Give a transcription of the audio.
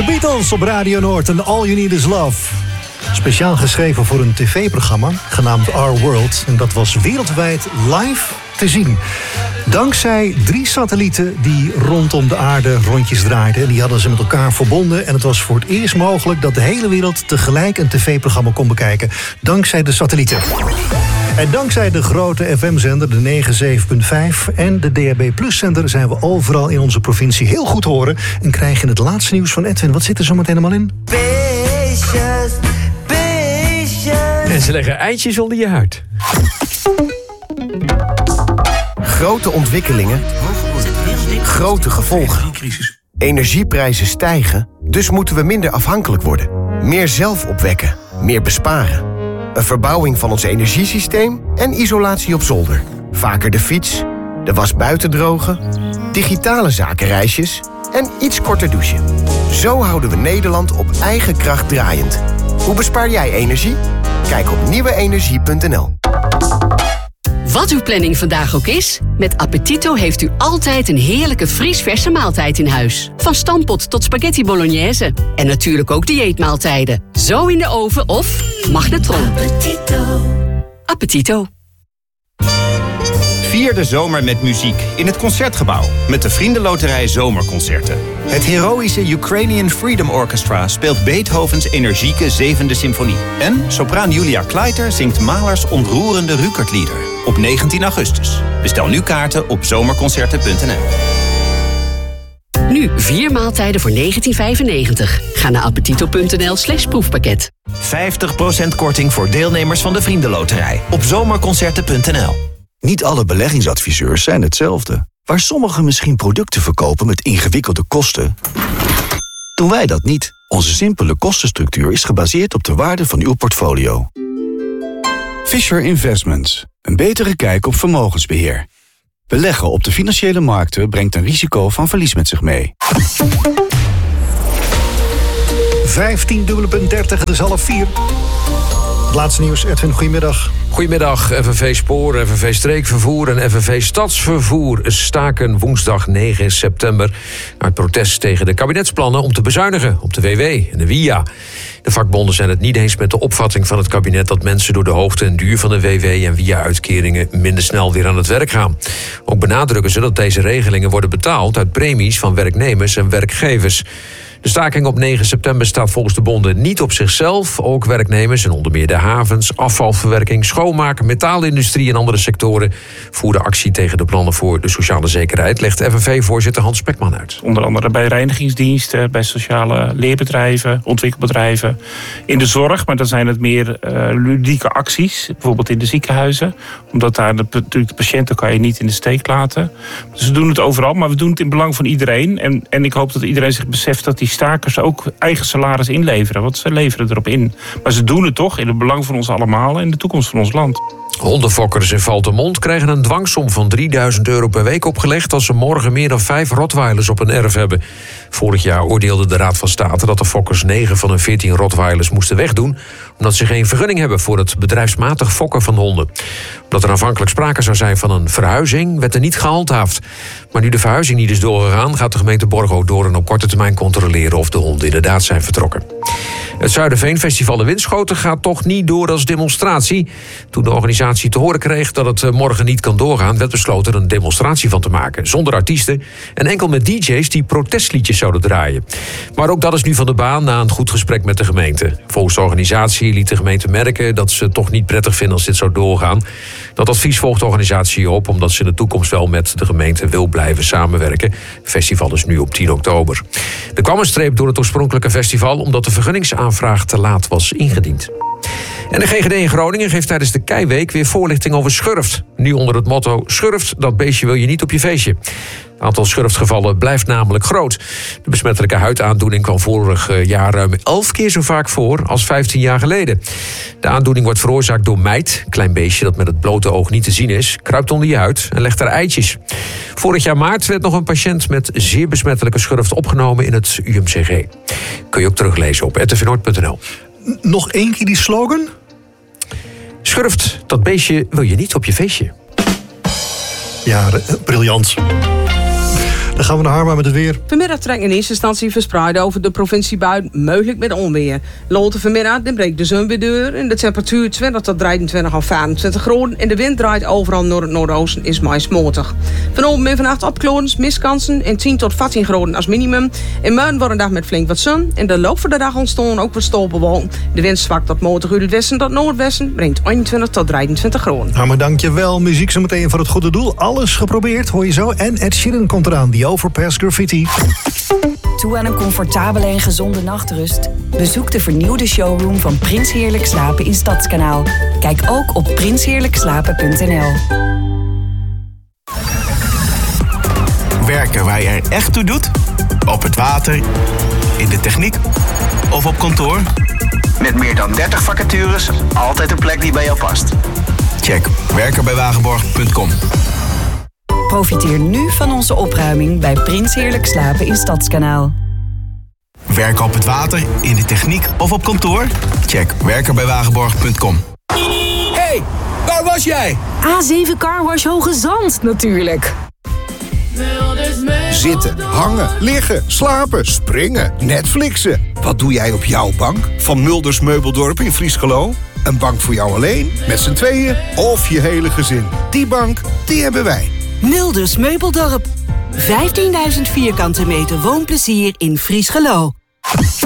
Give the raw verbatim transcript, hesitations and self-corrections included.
The Beatles op Radio Noord en All You Need Is Love. Speciaal geschreven voor een tv-programma genaamd Our World. En dat was wereldwijd live te zien. Dankzij drie satellieten die rondom de aarde rondjes draaiden. Die hadden ze met elkaar verbonden. En het was voor het eerst mogelijk dat de hele wereld tegelijk een tv-programma kon bekijken. Dankzij de satellieten. En dankzij de grote F M-zender, de negenenzeventig punt vijf... en de D A B Plus-zender zijn we overal in onze provincie heel goed horen. En krijg je het laatste nieuws van Edwin. Wat zit er zo meteen allemaal in? Beestjes, beestjes. En ze leggen eitjes onder je huid. Grote ontwikkelingen, grote gevolgen. Energieprijzen stijgen, dus moeten we minder afhankelijk worden. Meer zelf opwekken, meer besparen. Een verbouwing van ons energiesysteem en isolatie op zolder. Vaker de fiets, de was buiten drogen, digitale zakenreisjes en iets korter douchen. Zo houden we Nederland op eigen kracht draaiend. Hoe bespaar jij energie? Kijk op nieuwe energie punt n l. Wat uw planning vandaag ook is, met Appetito heeft u altijd een heerlijke vriesverse maaltijd in huis. Van stampot tot spaghetti bolognese. En natuurlijk ook dieetmaaltijden. Zo in de oven of magnetron. Appetito. Appetito. Vier de zomer met muziek in het Concertgebouw met de Vriendenloterij Zomerconcerten. Het heroïsche Ukrainian Freedom Orchestra speelt Beethovens energieke zevende symfonie. En sopraan Julia Kleiter zingt Mahlers ontroerende Ruckertlieder op negentien augustus. Bestel nu kaarten op zomerconcerten punt n l. Nu vier maaltijden voor negentien vijfennegentig. Ga naar appetito punt n l slash proefpakket. vijftig procent korting voor deelnemers van de Vriendenloterij op zomerconcerten punt n l. Niet alle beleggingsadviseurs zijn hetzelfde. Waar sommigen misschien producten verkopen met ingewikkelde kosten, doen wij dat niet. Onze simpele kostenstructuur is gebaseerd op de waarde van uw portfolio. Fisher Investments. Een betere kijk op vermogensbeheer. Beleggen op de financiële markten brengt een risico van verlies met zich mee. vijftien dubbele punt dertig, het is half vier. Het laatste nieuws, Edwin, goedemiddag. Goedemiddag, F N V Spoor, F N V Streekvervoer en F N V Stadsvervoer staken woensdag negen september uit protest tegen de kabinetsplannen om te bezuinigen op de W W en de W I A. De vakbonden zijn het niet eens met de opvatting van het kabinet dat mensen door de hoogte en duur van de W W en W I A-uitkeringen minder snel weer aan het werk gaan. Ook benadrukken ze dat deze regelingen worden betaald uit premies van werknemers en werkgevers. De staking op negen september staat volgens de bonden niet op zichzelf. Ook werknemers in onder meer de havens, afvalverwerking, schoonmaak, metaalindustrie en andere sectoren voeren actie tegen de plannen voor de sociale zekerheid, legt F N V-voorzitter Hans Spekman uit. Onder andere bij reinigingsdiensten, bij sociale leerbedrijven, ontwikkelbedrijven, in de zorg, maar dan zijn het meer uh, ludieke acties, bijvoorbeeld in de ziekenhuizen, omdat daar de, natuurlijk de patiënten kan je niet in de steek laten. Dus we doen het overal, maar we doen het in belang van iedereen. En, en ik hoop dat iedereen zich beseft dat die stakers ook eigen salaris inleveren, want ze leveren erop in. Maar ze doen het toch in het belang van ons allemaal en de toekomst van ons land. Hondenfokkers in Valtemont krijgen een dwangsom van drieduizend euro per week opgelegd als ze morgen meer dan vijf rottweilers op een erf hebben. Vorig jaar oordeelde de Raad van State dat de fokkers negen van hun veertien rottweilers moesten wegdoen, omdat ze geen vergunning hebben voor het bedrijfsmatig fokken van honden. Omdat er aanvankelijk sprake zou zijn van een verhuizing, werd er niet gehandhaafd. Maar nu de verhuizing niet is doorgegaan, gaat de gemeente Borgo door en op korte termijn controleren of de honden inderdaad zijn vertrokken. Het Zuiderveenfestival in Winschoten gaat toch niet door als demonstratie. Toen de organisatie te horen kreeg dat het morgen niet kan doorgaan, werd besloten er een demonstratie van te maken. Zonder artiesten en enkel met D J's die protestliedjes zouden draaien. Maar ook dat is nu van de baan na een goed gesprek met de gemeente. Volgens de organisatie liet de gemeente merken dat ze het toch niet prettig vinden als dit zou doorgaan. Dat advies volgt de organisatie op omdat ze in de toekomst wel met de gemeente wil blijven samenwerken. Het festival is nu op tien oktober. Er kwam een streep door het oorspronkelijke festival omdat de vergunningsaanvraag te laat was ingediend. En de G G D in Groningen geeft tijdens de Keiweek weer voorlichting over schurft. Nu onder het motto: schurft, dat beestje wil je niet op je feestje. Het aantal schurftgevallen blijft namelijk groot. De besmettelijke huidaandoening kwam vorig jaar ruim elf keer zo vaak voor als vijftien jaar geleden. De aandoening wordt veroorzaakt door mijt, een klein beestje dat met het blote oog niet te zien is, kruipt onder je huid en legt daar eitjes. Vorig jaar maart werd nog een patiënt met zeer besmettelijke schurft opgenomen in het U M C G. Kun je ook teruglezen op r t v noord punt n l. Nog één keer die slogan? Schurft, dat beestje wil je niet op je feestje. Ja, briljant. Dan gaan we naar Harma met het weer. Vanmiddag trekt in eerste instantie verspreid over de provincie buiten, mogelijk met onweer. Later vanmiddag dan breekt de zon weer door en de temperatuur twintig tot drieëntwintig of vijfentwintig graden. En de wind draait overal naar het noordoosten, is maar smotig. Vanavond en vannacht opklorens, miskansen en tien tot veertien graden als minimum. In morgen wordt een dag met flink wat zon. In de loop van de dag ontstaan ook wat stolpenwolken. De wind zwakt tot matig uit het westen tot noordwesten, brengt eenentwintig tot drieëntwintig graden. Harma, dankjewel. Muziek zo meteen voor het goede doel. Alles geprobeerd, hoor je zo. En Ed Sheeran komt eraan, die Overpass Graffiti. Toe aan een comfortabele en gezonde nachtrust? Bezoek de vernieuwde showroom van Prins Heerlijk Slapen in Stadskanaal. Kijk ook op prins heerlijk slapen punt n l. Werken waar je er echt toe doet? Op het water, in de techniek of op kantoor? Met meer dan dertig vacatures, altijd een plek die bij jou past. Check werken bij wagenborg punt com. Profiteer nu van onze opruiming bij Prins Heerlijk Slapen in Stadskanaal. Werken op het water, in de techniek of op kantoor? Check werken bij wagenborg punt com. Hey, waar was jij? A zeven Car Wash Hoge Zand, natuurlijk. Zitten, hangen, liggen, slapen, springen, Netflixen. Wat doe jij op jouw bank? Van Mulders Meubeldorp in Friesgelo? Een bank voor jou alleen, met z'n tweeën of je hele gezin. Die bank, die hebben wij. Mulders Meubeldorp. vijftienduizend vierkante meter woonplezier in Friesgelo.